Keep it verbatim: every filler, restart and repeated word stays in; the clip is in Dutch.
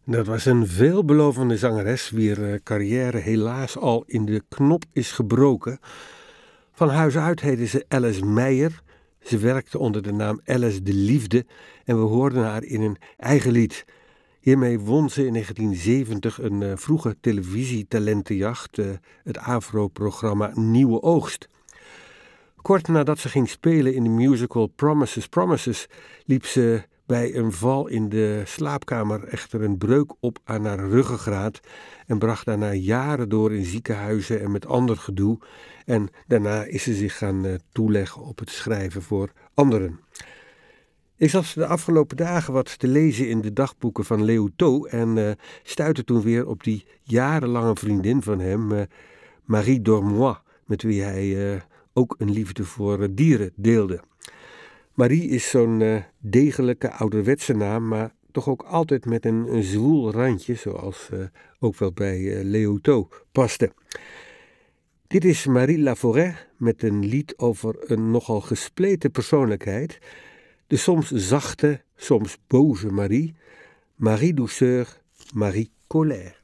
Dat was een veelbelovende zangeres, wier carrière helaas al in de knop is gebroken. Van huis uit heette ze Alice Meijer. Ze werkte onder de naam Alice de Liefde en we hoorden haar in een eigen lied. Hiermee won ze in negentien zeventig een uh, vroege televisietalentenjacht, uh, het AVRO-programma Nieuwe Oogst. Kort nadat ze ging spelen in de musical Promises, Promises, liep ze bij een val in de slaapkamer echter een breuk op aan haar ruggengraat en bracht daarna jaren door in ziekenhuizen en met ander gedoe. En daarna is ze zich gaan uh, toeleggen op het schrijven voor anderen. Ik zat de afgelopen dagen wat te lezen in de dagboeken van Léo Tho en uh, stuitte toen weer op die jarenlange vriendin van hem, uh, Marie Dormois, met wie hij uh, ook een liefde voor uh, dieren deelde. Marie is zo'n uh, degelijke ouderwetse naam, maar toch ook altijd met een, een zwoel randje, zoals uh, ook wel bij uh, Léo Tho paste. Dit is Marie Laforêt met een lied over een nogal gespleten persoonlijkheid. De soms zachte, soms boze Marie. Marie Douceur, Marie Colère.